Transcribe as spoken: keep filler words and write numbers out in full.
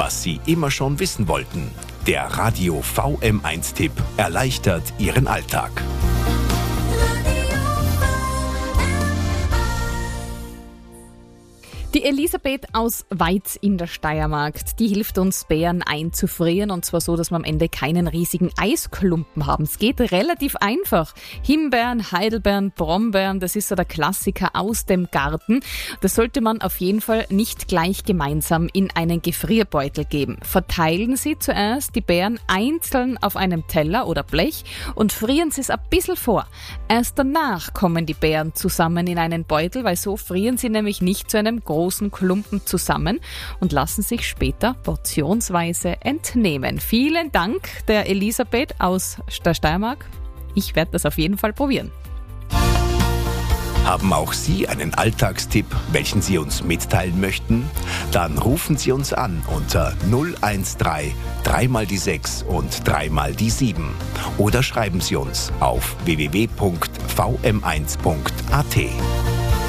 was Sie immer schon wissen wollten. Der Radio V M eins Tipp erleichtert Ihren Alltag. Die Elisabeth aus Weiz in der Steiermark, die hilft uns, Beeren einzufrieren, und zwar so, dass wir am Ende keinen riesigen Eisklumpen haben. Es geht relativ einfach. Himbeeren, Heidelbeeren, Brombeeren, das ist so der Klassiker aus dem Garten. Das sollte man auf jeden Fall nicht gleich gemeinsam in einen Gefrierbeutel geben. Verteilen Sie zuerst die Beeren einzeln auf einem Teller oder Blech und frieren Sie es ein bisschen vor. Erst danach kommen die Beeren zusammen in einen Beutel, weil so frieren sie nämlich nicht zu einem großen Klumpen zusammen und lassen sich später portionsweise entnehmen. Vielen Dank der Elisabeth aus der Steiermark. Ich werde das auf jeden Fall probieren. Haben auch Sie einen Alltagstipp, welchen Sie uns mitteilen möchten? Dann rufen Sie uns an unter null eins drei, drei mal die sechs und drei mal die sieben. Oder schreiben Sie uns auf w w w punkt v m eins punkt a t.